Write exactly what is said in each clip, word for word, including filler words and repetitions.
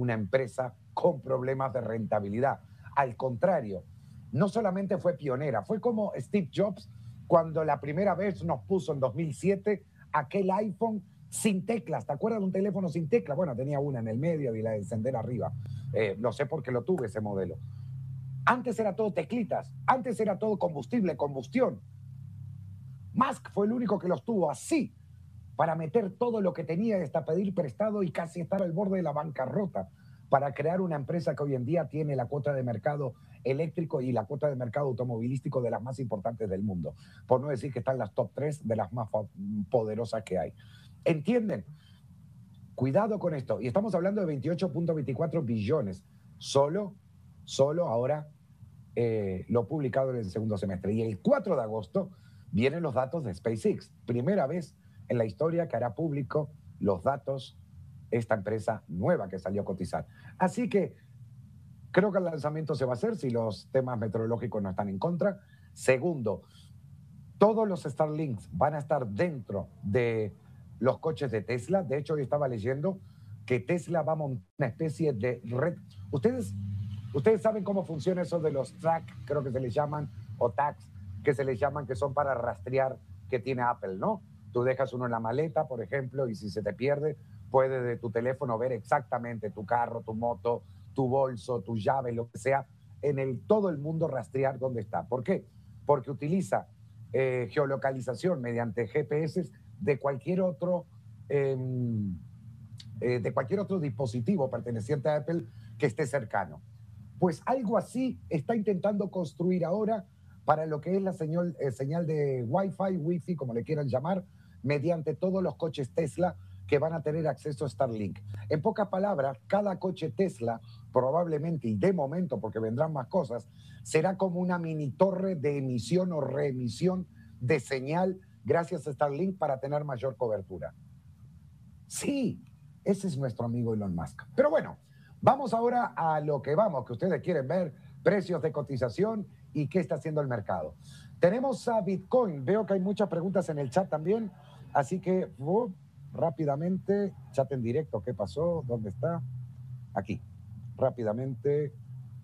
una empresa con problemas de rentabilidad. Al contrario, no solamente fue pionera, fue como Steve Jobs cuando la primera vez nos puso en dos mil siete aquel iPhone sin teclas. ¿Te acuerdas de un teléfono sin teclas? Bueno, tenía una en el medio y la de encender arriba. Eh, lo sé porque lo tuve ese modelo. Antes era todo teclitas, antes era todo combustible, combustión. Musk fue el único que los tuvo así, para meter todo lo que tenía y hasta pedir prestado y casi estar al borde de la bancarrota, para crear una empresa que hoy en día tiene la cuota de mercado eléctrico y la cuota de mercado automovilístico de las más importantes del mundo. Por no decir que están las top tres de las más poderosas que hay. ¿Entienden? Cuidado con esto. Y estamos hablando de veintiocho punto veinticuatro billones. Solo, solo ahora eh, lo publicado en el segundo semestre. Y el cuatro de agosto vienen los datos de SpaceX. Primera vez en la historia que hará público los datos esta empresa nueva que salió a cotizar. Así que creo que el lanzamiento se va a hacer si los temas meteorológicos no están en contra. Segundo, todos los Starlinks van a estar dentro de los coches de Tesla. De hecho, hoy estaba leyendo que Tesla va a montar una especie de red. Ustedes, ustedes saben cómo funciona eso de los track, creo que se les llaman, o tags, que se les llaman, que son para rastrear que tiene Apple, ¿no? Tú dejas uno en la maleta, por ejemplo, y si se te pierde, puedes de tu teléfono ver exactamente tu carro, tu moto, tu bolso, tu llave, lo que sea, en el, todo el mundo rastrear dónde está. ¿Por qué? Porque utiliza eh, geolocalización mediante G P S de cualquier otro eh, eh, de cualquier otro dispositivo perteneciente a Apple que esté cercano. Pues algo así está intentando construir ahora para lo que es la señal, eh, señal de Wi-Fi, Wi-Fi, como le quieran llamar, mediante todos los coches Tesla que van a tener acceso a Starlink. En pocas palabras, cada coche Tesla, probablemente, y de momento, porque vendrán más cosas, será como una mini torre de emisión o reemisión de señal gracias a Starlink para tener mayor cobertura. Sí, ese es nuestro amigo Elon Musk. Pero bueno, vamos ahora a lo que vamos, que ustedes quieren ver, precios de cotización y qué está haciendo el mercado. Tenemos a Bitcoin, veo que hay muchas preguntas en el chat también, así que uh, rápidamente, chat en directo, ¿qué pasó? ¿Dónde está? Aquí, rápidamente.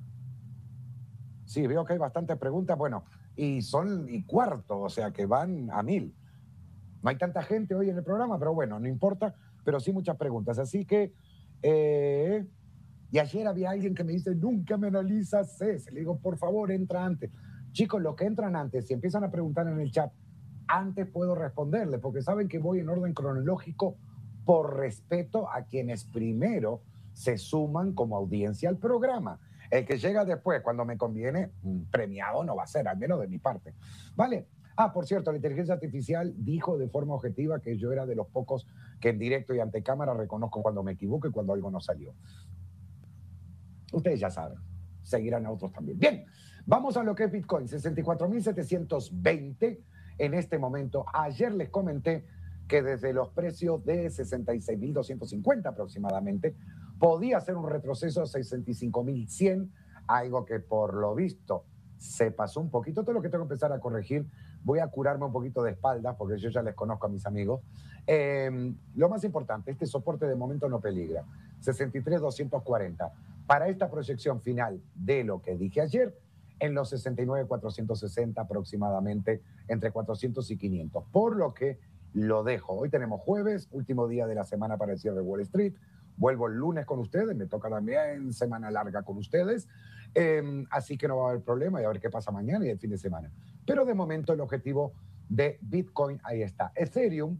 Sí, veo que hay bastantes preguntas, bueno, y son y cuarto, o sea que van a mil. No hay tanta gente hoy en el programa, pero bueno, no importa, pero sí muchas preguntas. Así que, eh, y ayer había alguien que me dice, nunca me analizas C E S. Le digo, por favor, entra antes. Chicos, los que entran antes, si empiezan a preguntar en el chat, antes puedo responderle, porque saben que voy en orden cronológico por respeto a quienes primero se suman como audiencia al programa. El que llega después, cuando me conviene, premiado no va a ser, al menos de mi parte. ¿Vale? Ah, por cierto, la inteligencia artificial dijo de forma objetiva que yo era de los pocos que en directo y ante cámara reconozco cuando me equivoco y cuando algo no salió. Ustedes ya saben, seguirán a otros también. Bien, vamos a lo que es Bitcoin, sesenta y cuatro mil setecientos veinte en este momento. Ayer les comenté que desde los precios de sesenta y seis mil doscientos cincuenta aproximadamente, podía hacer un retroceso a sesenta y cinco mil cien, algo que por lo visto se pasó un poquito. Todo lo que tengo que empezar a corregir, voy a curarme un poquito de espaldas, porque yo ya les conozco a mis amigos. Eh, lo más importante, este soporte de momento no peligra, sesenta y tres mil doscientos cuarenta. Para esta proyección final de lo que dije ayer, en los sesenta y nueve mil cuatrocientos sesenta aproximadamente, entre cuatrocientos y quinientos. Por lo que lo dejo. Hoy tenemos jueves, último día de la semana para el cierre de Wall Street. Vuelvo el lunes con ustedes, me toca también semana larga con ustedes. Eh, así que no va a haber problema y a ver qué pasa mañana y el fin de semana. Pero de momento el objetivo de Bitcoin ahí está. Ethereum,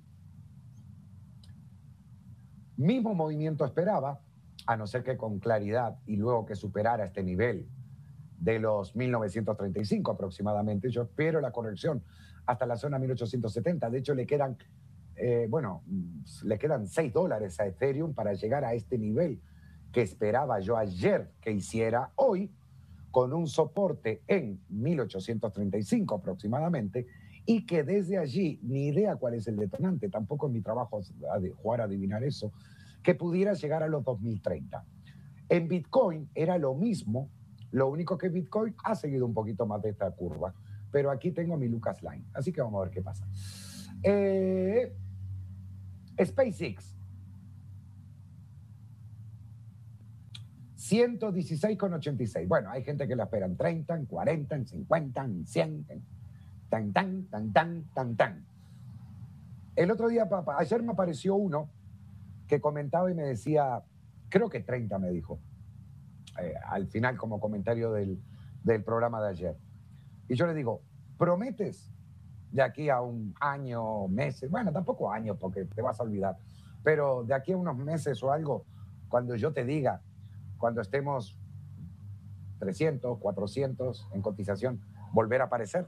mismo movimiento esperaba, a no ser que con claridad y luego que superara este nivel de los mil novecientos treinta y cinco aproximadamente. Yo espero la corrección hasta la zona mil ochocientos setenta. De hecho, le quedan, eh, bueno, le quedan seis dólares a Ethereum para llegar a este nivel que esperaba yo ayer que hiciera hoy, con un soporte en mil ochocientos treinta y cinco aproximadamente, y que desde allí, ni idea cuál es el detonante, tampoco en mi trabajo jugar a adivinar eso, que pudiera llegar a los dos mil treinta. En Bitcoin era lo mismo, lo único que Bitcoin ha seguido un poquito más de esta curva, pero aquí tengo mi Lucas Line, así que vamos a ver qué pasa. Eh, SpaceX. ciento dieciséis con ochenta y seis. Bueno, hay gente que la espera en treinta, en cuarenta, en cincuenta, en cien, en tan, tan, tan, tan, tan, tan. El otro día, papá, ayer me apareció uno que comentaba y me decía, creo que treinta me dijo, eh, al final como comentario del, del programa de ayer. Y yo le digo, ¿prometes de aquí a un año, meses? Bueno, tampoco años porque te vas a olvidar, pero de aquí a unos meses o algo, cuando yo te diga, cuando estemos trescientos, cuatrocientos en cotización, volver a aparecer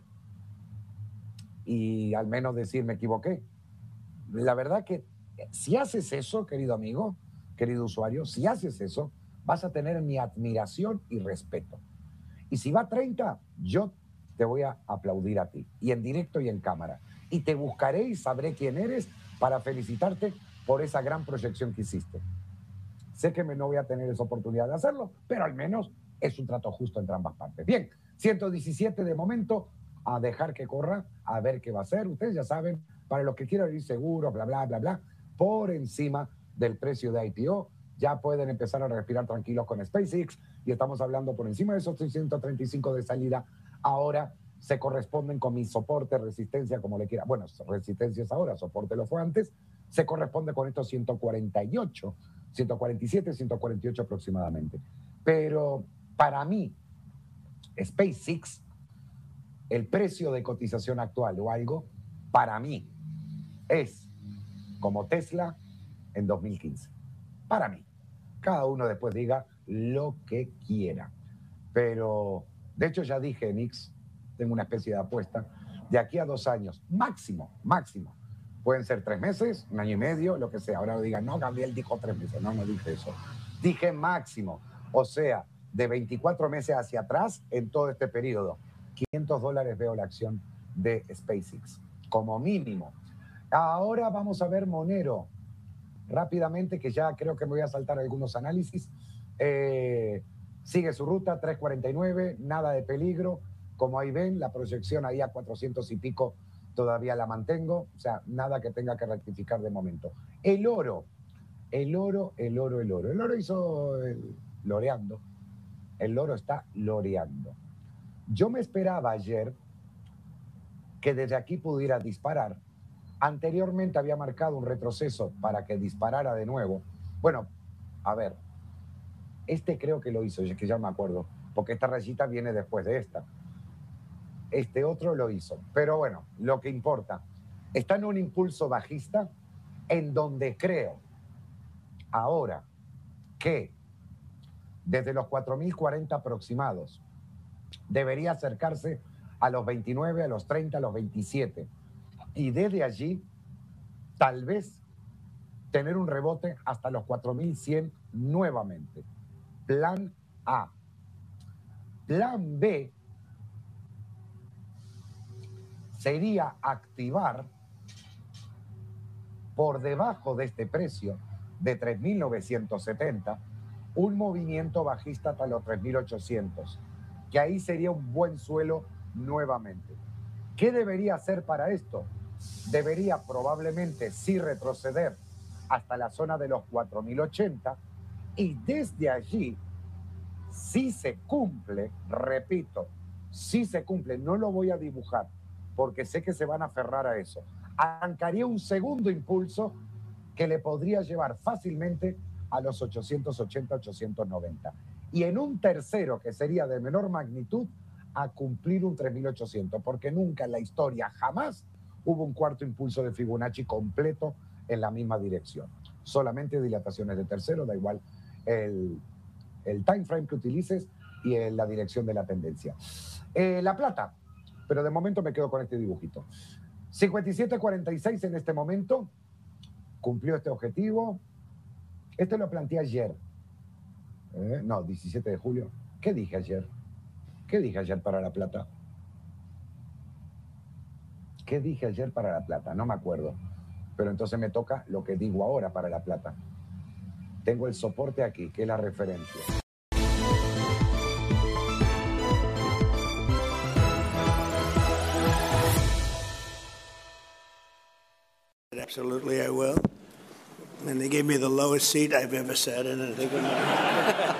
y al menos decir me equivoqué. La verdad que si haces eso, querido amigo, querido usuario, si haces eso, vas a tener mi admiración y respeto. Y si va a treinta, yo te voy a aplaudir a ti, y en directo y en cámara. Y te buscaré y sabré quién eres para felicitarte por esa gran proyección que hiciste. Sé que me no voy a tener esa oportunidad de hacerlo, pero al menos es un trato justo entre ambas partes. Bien, ciento diecisiete de momento, a dejar que corra, a ver qué va a hacer. Ustedes ya saben, para los que quieran ir seguros, bla, bla, bla, bla, por encima del precio de I P O, ya pueden empezar a respirar tranquilos con SpaceX, y estamos hablando por encima de esos trescientos treinta y cinco de salida. Ahora se corresponden con mi soporte, resistencia, como le quiera. Bueno, resistencia es ahora, soporte lo fue antes. Se corresponde con estos ciento cuarenta y ocho, ciento cuarenta y siete, ciento cuarenta y ocho aproximadamente. Pero para mí, SpaceX, el precio de cotización actual o algo, para mí, es como Tesla en dos mil quince. Para mí. Cada uno después diga lo que quiera. Pero, de hecho, ya dije en X, tengo una especie de apuesta, de aquí a dos años, máximo, máximo. Pueden ser tres meses, un año y medio, lo que sea. Ahora digan, no, Gabriel dijo tres meses. No, no dije eso. Dije máximo. O sea, de veinticuatro meses hacia atrás, en todo este periodo, quinientos dólares veo la acción de SpaceX, como mínimo. Ahora vamos a ver Monero, rápidamente, que ya creo que me voy a saltar algunos análisis. Eh, sigue su ruta, tres cuarenta y nueve, nada de peligro. Como ahí ven, la proyección ahí a cuatrocientos y pico todavía la mantengo. O sea, nada que tenga que rectificar de momento. El oro, el oro, el oro, el oro. El oro hizo el, loreando. El oro está loreando. Yo me esperaba ayer que desde aquí pudiera disparar. Anteriormente había marcado un retroceso para que disparara de nuevo. Bueno, a ver, este creo que lo hizo, es que ya me acuerdo, porque esta rayita viene después de esta. Este otro lo hizo. Pero bueno, lo que importa, está en un impulso bajista en donde creo ahora que desde los cuatro mil cuarenta aproximados debería acercarse a los veintinueve, a los treinta, a los veintisiete. Y desde allí, tal vez, tener un rebote hasta los cuatro mil cien nuevamente. Plan A. Plan B sería activar por debajo de este precio de tres mil novecientos setenta un movimiento bajista hasta los tres mil ochocientos, que ahí sería un buen suelo nuevamente. ¿Qué debería hacer para esto? Debería probablemente sí retroceder hasta la zona de los cuatro mil ochenta, y desde allí, si se cumple, repito, si se cumple, no lo voy a dibujar porque sé que se van a aferrar a eso, arrancaría un segundo impulso que le podría llevar fácilmente a los ochocientos ochenta, ochocientos noventa, y en un tercero, que sería de menor magnitud, a cumplir un tres mil ochocientos, porque nunca en la historia, jamás, hubo un cuarto impulso de Fibonacci completo en la misma dirección. Solamente dilataciones de tercero, da igual el, el time frame que utilices y el, la dirección de la tendencia. Eh, la plata, pero de momento me quedo con este dibujito. cincuenta y siete cuarenta y seis en este momento, cumplió este objetivo. Este lo planteé ayer. Eh, no, diecisiete de julio. ¿Qué dije ayer? ¿Qué dije ayer para la plata? ¿Qué dije ayer para la plata? No me acuerdo. Pero entonces me toca lo que digo ahora para la plata. Tengo el soporte aquí, que es la referencia. Absolutely, I will. And they gave me the lowest seat I've ever sat in. I think